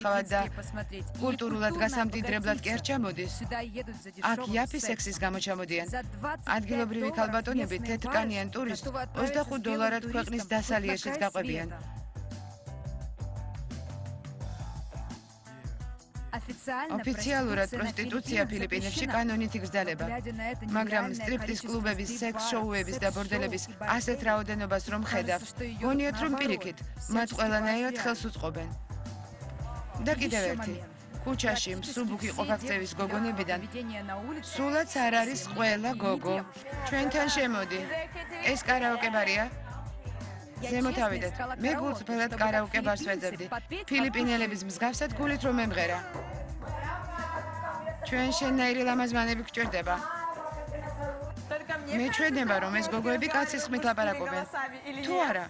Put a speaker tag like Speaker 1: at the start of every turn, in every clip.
Speaker 1: და კულტურულად გასამდიდრებლად კი არ ჩამოდის. აქ იაფი სექსის გამო ჩამოდიან. ადგილობრივი ქალბატონები თეთრკანიან ტურისტს $25 ქვეყნის დასალიერშიც გაყვებიან. ოფიციალურად პროსტიტუცია ფილიპინებში კანონით იგრძელება, მაგრამ სტრიპტიზ კლუბების, სექს შოუების და ბორდელების ასეთ რაოდენობას რომ ხედავ, გონიათ რომ პირიქით, მათ ყველანაირად ხელს უწყობენ. და კიდევ ერთი, ქუჩაში მსუბუქი ყოფაქცევის გოგონებიდან სულაც არ არის ყველა გოგო. ჩვენთან შემოდი. ეს კარაოკე ბარია? ზემოთ ავიდეთ. მე გულწრფელად კარაოკე ბარს ვეძებდი. ფილიპინელების მსგავსად გულით რომ ემღერა. ჩვენ შენნაირი ლამაზმანები გჭირდება. მე ჩვენება რომ ეს გოგოები კაცის ხმით ლაპარაკობენ. თუ არა?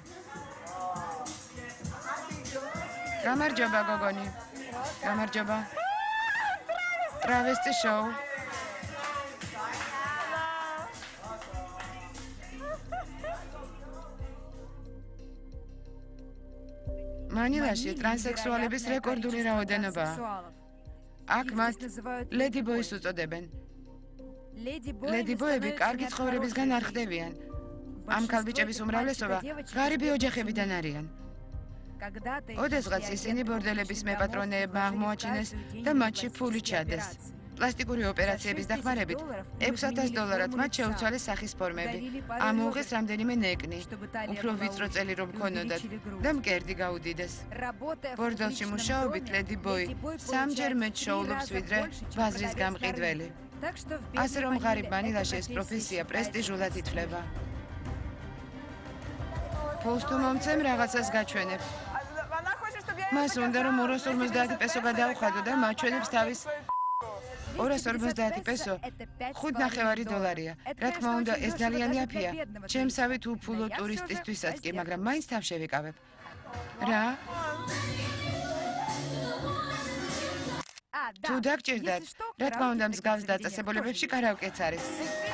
Speaker 1: გამარჯობა გოგონი. გამარჯობა. ტრავესტი შოუ. მანილაში ტრანსექსუალების რეკორდული რაოდენობაა. აქ მათ ლედიბოის უწოდებენ. ლედიბოები კარგი ცხოვრებისგან არ ხდებიან. ამ ქალბიჭების უმრავლესობა ღარიბი ოჯახებიდან არიან. ოდესღაც ისინი ბორდელების მეპატრონეებმა აღმოაჩინეს და მათში ფული ჩადეს. პლასტიკური ოპერაციების დახმარებით $6,000 მათ შეუცვალეს სახის ფორმები. ამოუღეს რამდენიმე ნეკნი, უფრო ვიწრო წელი რომ ქონოდათ და მკერდი გაუდიდეს. ბორდელში მუშაობით ლედი ბოი სამჯერ მეტ შოულობს ვიდრე ბაზრის გამყიდველი. ასე რომ ღარიბ მანილაში ეს პროფესია პრესტიჟულად ითვლება. ფულს თუ მომცემ რაღაცას გაჩვენებ. მას უნდა რომ 250 პესო გადაუხადო და მაჩვენებს თავის 250 პესო $5.5. რა თქმა უნდა, ეს ძალიან იაფია. ჩემსავე თუ ფულო ტურისტისთვისაც კი, მაგრამ მაინც თან შევიკავებ. რა? თუ დაგჭირდათ, რა თქმა უნდა, მსგავს დაწესებულებებში კარაოკეც არის.